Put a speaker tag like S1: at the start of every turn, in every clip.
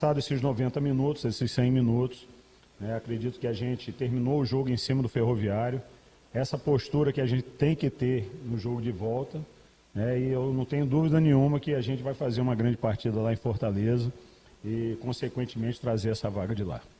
S1: Passados esses 90 minutos, esses 100 minutos, né, acredito que a gente terminou o jogo em cima do Ferroviário. Essa postura que a gente tem que ter no jogo de volta, né, e eu não tenho dúvida nenhuma que a gente vai fazer uma grande partida lá em Fortaleza e, consequentemente, trazer essa vaga de lá.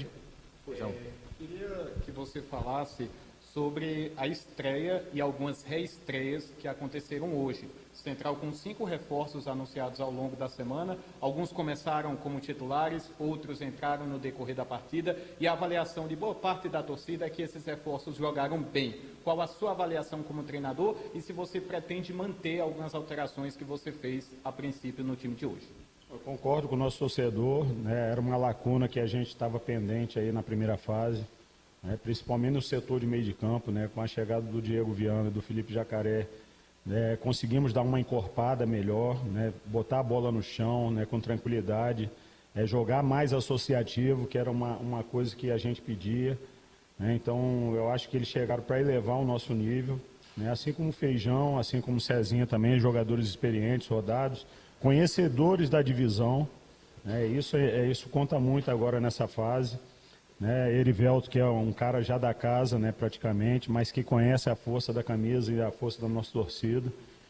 S2: Queria que você falasse sobre a estreia e algumas reestreias que aconteceram hoje. Central com 5 reforços anunciados ao longo da semana, alguns começaram como titulares, outros entraram no decorrer da partida, e a avaliação de boa parte da torcida é que esses reforços jogaram bem. Qual a sua avaliação como treinador e se você pretende manter algumas alterações que você fez a princípio no time de hoje?
S1: Eu concordo com o nosso torcedor, né, era uma lacuna que a gente estava pendente aí na primeira fase, né, principalmente no setor de meio de campo, né, com a chegada do Diego Viana e do Felipe Jacaré. Conseguimos dar uma encorpada melhor, né, botar a bola no chão, né, com tranquilidade, jogar mais associativo, que era uma coisa que a gente pedia, né. Então eu acho que eles chegaram para elevar o nosso nível, né, assim como o Feijão, assim como o Cezinha também, jogadores experientes, rodados, conhecedores da divisão, né. Isso conta muito agora nessa fase, né. Erivelto, que é um cara já da casa, né, praticamente, mas que conhece a força da camisa e a força da nossa torcida,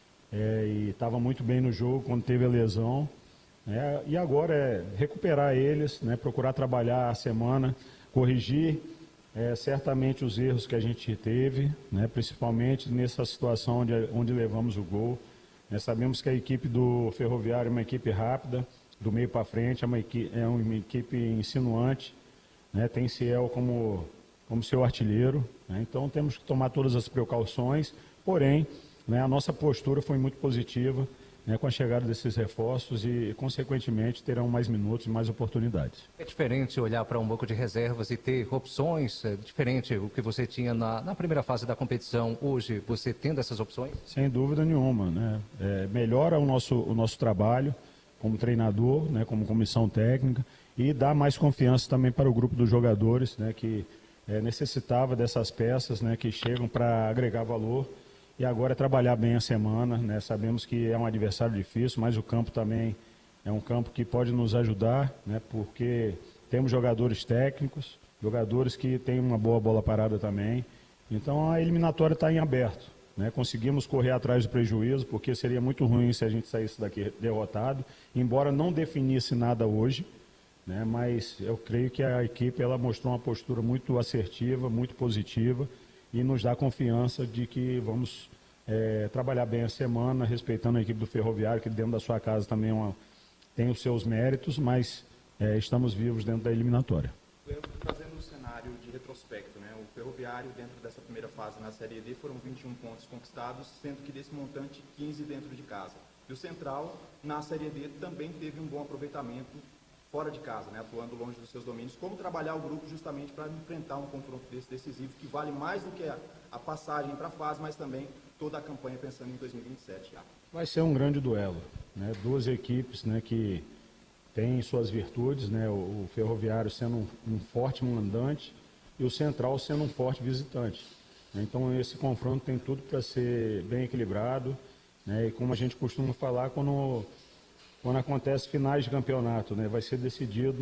S1: e estava muito bem no jogo quando teve a lesão, né. E agora é recuperar eles, né, procurar trabalhar a semana, corrigir certamente os erros que a gente teve, né, principalmente nessa situação onde levamos o gol. Sabemos que a equipe do Ferroviário é uma equipe rápida, do meio para frente, é uma equipe insinuante, né, tem Ciel como seu artilheiro, né, então temos que tomar todas as precauções, porém, né, a nossa postura foi muito positiva, né, com a chegada desses reforços e, consequentemente, terão mais minutos e mais oportunidades.
S3: É diferente olhar para um banco de reservas e ter opções, é diferente o que você tinha na primeira fase da competição, hoje você tendo essas opções?
S1: Sem dúvida nenhuma, né, melhora o nosso trabalho como treinador, né, como comissão técnica, e dá mais confiança também para o grupo dos jogadores, né, que necessitava dessas peças, né, que chegam para agregar valor, e agora é trabalhar bem a semana, né, sabemos que é um adversário difícil, mas o campo também é um campo que pode nos ajudar, né, porque temos jogadores técnicos, jogadores que têm uma boa bola parada também, então a eliminatória está em aberto, né, conseguimos correr atrás do prejuízo, porque seria muito ruim se a gente saísse daqui derrotado, embora não definisse nada hoje, né, mas eu creio que a equipe ela mostrou uma postura muito assertiva, muito positiva, e nos dá confiança de que vamos trabalhar bem a semana, respeitando a equipe do Ferroviário, que dentro da sua casa também tem os seus méritos, mas estamos vivos dentro da eliminatória.
S4: Trazendo o cenário de retrospecto, né? O Ferroviário, dentro dessa primeira fase na Série D, foram 21 pontos conquistados, sendo que desse montante, 15 dentro de casa. E o Central, na Série D, também teve um bom aproveitamento fora de casa, né, atuando longe dos seus domínios. Como trabalhar o grupo justamente para enfrentar um confronto desse decisivo, que vale mais do que a passagem para a fase, mas também toda a campanha pensando em 2027 já.
S1: Vai ser um grande duelo, né, duas equipes, né, que têm suas virtudes, né, o Ferroviário sendo um forte mandante e o Central sendo um forte visitante. Então esse confronto tem tudo para ser bem equilibrado, né, e como a gente costuma falar, quando acontece finais de campeonato, né, vai ser decidido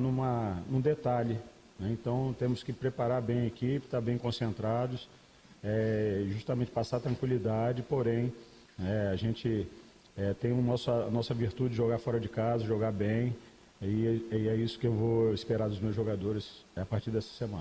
S1: num detalhe, né, então temos que preparar bem a equipe, estar bem concentrados, justamente passar tranquilidade, porém a gente tem a nossa virtude de jogar fora de casa, jogar bem, e é isso que eu vou esperar dos meus jogadores a partir dessa semana.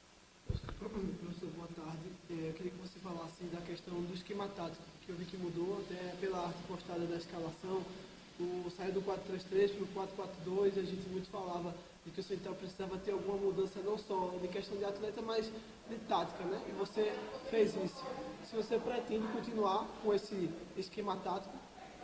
S5: Professor, boa tarde. Eu queria que você falasse da questão do esquema tático, que eu vi que mudou até pela arte postada da escalação. Saiu do 4-3-3 para o 4-4-2, a gente muito falava de que o Central precisava ter alguma mudança não só de questão de atleta, mas de tática, né? E você fez isso. Se você pretende continuar com esse esquema tático,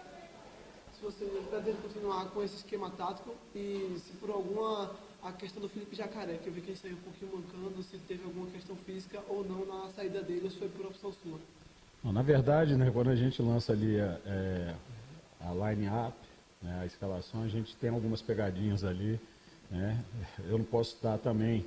S5: e se por a questão do Felipe Jacaré, que eu vi que ele saiu um pouquinho mancando, se teve alguma questão física ou não na saída dele, ou se foi por opção sua?
S1: Não, na verdade, né, quando a gente lança ali a line-up, né, a escalação, a gente tem algumas pegadinhas ali, né? Eu não posso dar também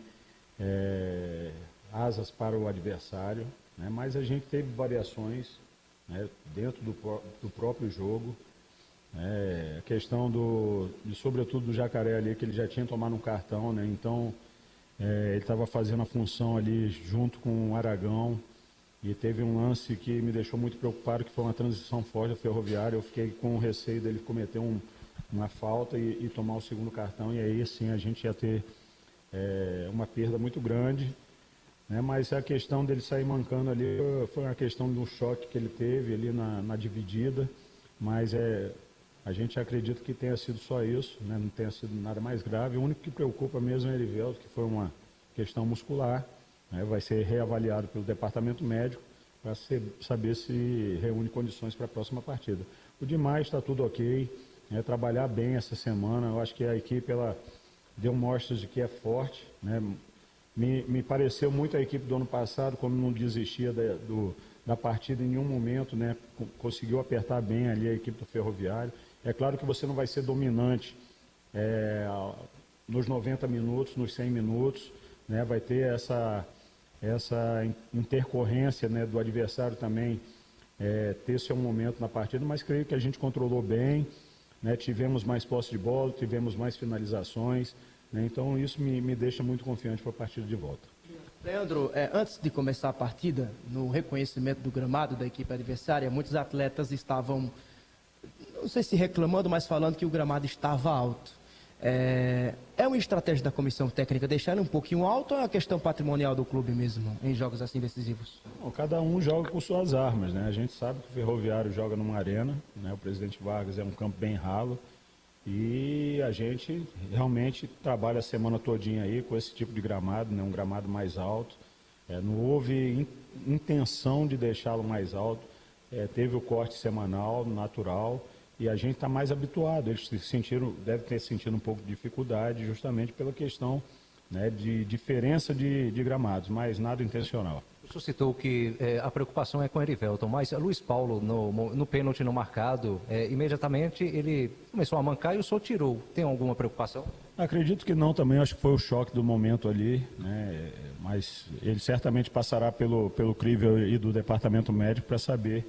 S1: asas para o adversário, né, mas a gente teve variações, né, dentro do próprio jogo, A questão sobretudo do Jacaré ali, que ele já tinha tomado um cartão, né? Então ele estava fazendo a função ali junto com o Aragão, e teve um lance que me deixou muito preocupado, que foi uma transição forte da Ferroviária. Eu fiquei com receio dele cometer uma falta e tomar o segundo cartão, e aí sim a gente ia ter uma perda muito grande, né? Mas a questão dele sair mancando ali foi uma questão do choque que ele teve ali na dividida, mas a gente acredita que tenha sido só isso, né? Não tenha sido nada mais grave. O único que preocupa mesmo é o Erivelto, que foi uma questão muscular, né? Vai ser reavaliado pelo departamento médico para saber se reúne condições para a próxima partida. O demais está tudo ok, trabalhar bem essa semana. Eu acho que a equipe ela deu mostras de que é forte, né? Me pareceu muito a equipe do ano passado, quando não desistia da partida em nenhum momento, né? Conseguiu apertar bem ali a equipe do Ferroviário. É claro que você não vai ser dominante nos 90 minutos, nos 100 minutos, né? Vai ter essa intercorrência, né, do adversário também ter seu momento na partida, mas creio que a gente controlou bem, né? Tivemos mais posse de bola, tivemos mais finalizações, né? Então isso me deixa muito confiante para a partida de volta.
S6: Leandro, antes de começar a partida, no reconhecimento do gramado da equipe adversária, muitos atletas estavam, não sei se reclamando, mas falando que o gramado estava alto. É uma estratégia da comissão técnica deixar ele um pouquinho alto ou é uma questão patrimonial do clube mesmo, em jogos assim decisivos?
S1: Bom, cada um joga com suas armas, né? A gente sabe que o Ferroviário joga numa arena, né? O Presidente Vargas é um campo bem ralo, e a gente realmente trabalha a semana todinha aí com esse tipo de gramado, né? Um gramado mais alto. Não houve intenção de deixá-lo mais alto, teve o corte semanal, natural, e a gente está mais habituado. Eles devem ter sentido um pouco de dificuldade justamente pela questão, né, de diferença de gramados, mas nada intencional.
S3: O senhor citou que a preocupação é com o Erivelton, mas Luiz Paulo, no pênalti não marcado, imediatamente ele começou a mancar e o senhor tirou. Tem alguma preocupação?
S1: Acredito que não também, acho que foi o choque do momento ali, né? Mas ele certamente passará pelo crivo e do departamento médico para saber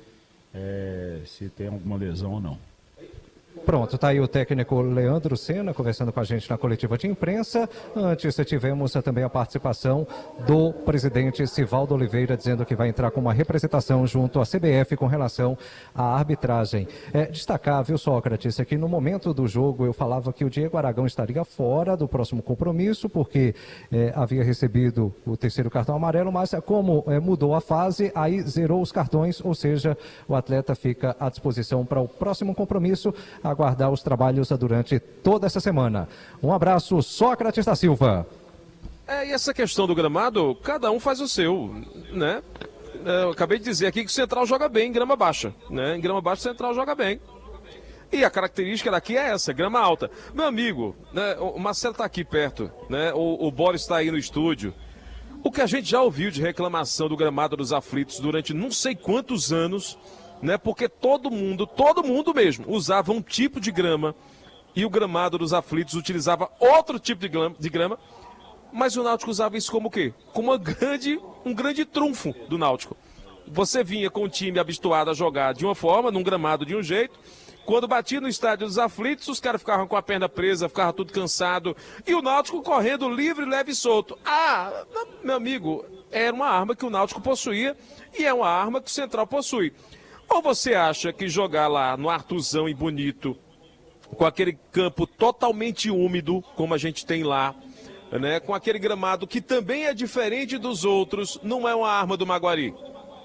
S1: se tem alguma lesão ou não.
S3: Pronto, está aí o técnico Leandro Senna conversando com a gente na coletiva de imprensa. Antes tivemos também a participação do presidente Sivaldo Oliveira, dizendo que vai entrar com uma representação junto à CBF com relação à arbitragem. Destacar, viu, Sócrates, que no momento do jogo eu falava que o Diego Aragão estaria fora do próximo compromisso, porque havia recebido o terceiro cartão amarelo, mas como mudou a fase, aí zerou os cartões, ou seja, o atleta fica à disposição para o próximo compromisso, aguardar os trabalhos durante toda essa semana. Um abraço, Sócrates da Silva.
S7: E essa questão do gramado, cada um faz o seu, né? Eu acabei de dizer aqui que o Central joga bem em grama baixa, né? Em grama baixa o Central joga bem. E a característica daqui é essa, grama alta. Meu amigo, né, o Marcelo está aqui perto, né? O Boris está aí no estúdio. O que a gente já ouviu de reclamação do gramado dos aflitos durante não sei quantos anos, né? Porque todo mundo mesmo, usava um tipo de grama e o gramado dos aflitos utilizava outro tipo de grama, mas o Náutico usava isso como o quê? Como um grande trunfo do Náutico. Você vinha com o time habituado a jogar de uma forma, num gramado de um jeito, quando batia no estádio dos aflitos, os caras ficavam com a perna presa, ficavam tudo cansado, e o Náutico correndo livre, leve e solto. Meu amigo, era uma arma que o Náutico possuía e é uma arma que o Central possui. Ou você acha que jogar lá no Artuzão e Bonito, com aquele campo totalmente úmido, como a gente tem lá, né, com aquele gramado que também é diferente dos outros, não é uma arma do Maguari?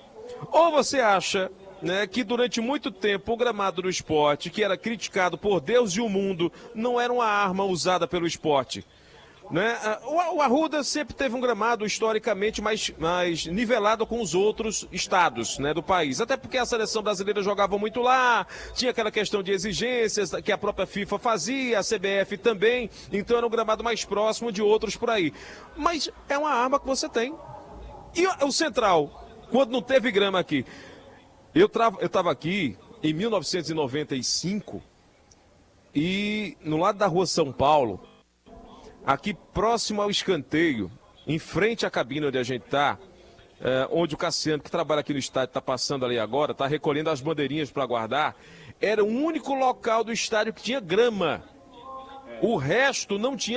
S7: Ou você acha, né, que durante muito tempo o gramado do esporte, que era criticado por Deus e o mundo, não era uma arma usada pelo esporte? Né? O Arruda sempre teve um gramado historicamente mais nivelado com os outros estados, né, do país. Até porque a seleção brasileira jogava muito lá, tinha aquela questão de exigências que a própria FIFA fazia, a CBF também, então era um gramado mais próximo de outros por aí. Mas é uma arma que você tem. E o Central, quando não teve grama aqui, eu estava aqui em 1995 e no lado da rua São Paulo, aqui próximo ao escanteio, em frente à cabine onde a gente está, onde o Cassiano, que trabalha aqui no estádio, está passando ali agora, está recolhendo as bandeirinhas para guardar. era o único local do estádio que tinha grama. O resto não tinha